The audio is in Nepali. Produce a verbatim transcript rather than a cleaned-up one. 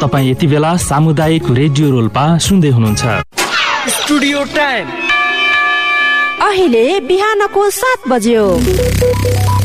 तपाईँ यति बेला सामुदायिक रेडियो रोल्पा सुन्दै हुनुहुन्छ। स्टुडियो टाइम अहिले बिहानको सात बज्यो।